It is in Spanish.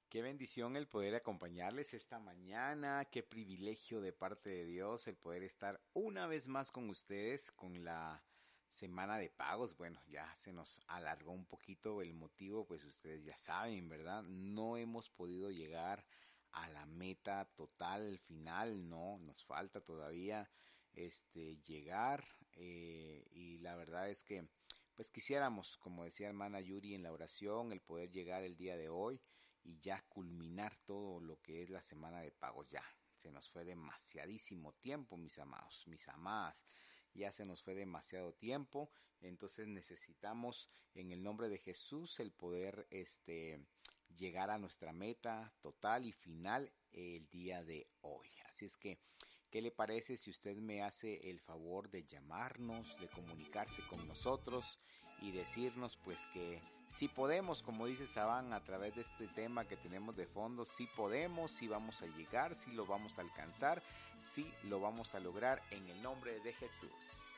Qué bendición el poder acompañarles esta mañana, qué privilegio de parte de Dios el poder estar una vez más con ustedes con la semana de pagos. Bueno, ya se nos alargó un poquito el motivo, pues ustedes ya saben, ¿verdad? No hemos podido llegar a la meta total, final, no, nos falta todavía llegar y la verdad es que pues quisiéramos, como decía hermana Yuri en la oración, el poder llegar el día de hoy y ya culminar todo lo que es la semana de pagos. Ya se nos fue demasiadísimo tiempo, mis amados, mis amadas, ya se nos fue demasiado tiempo, entonces necesitamos en el nombre de Jesús el poder llegar a nuestra meta total y final el día de hoy. Así es que, ¿qué le parece si usted me hace el favor de llamarnos, de comunicarse con nosotros y decirnos pues que si podemos, como dice Saban, a través de este tema que tenemos de fondo, si podemos, si vamos a llegar, si lo vamos a alcanzar, si lo vamos a lograr en el nombre de Jesús?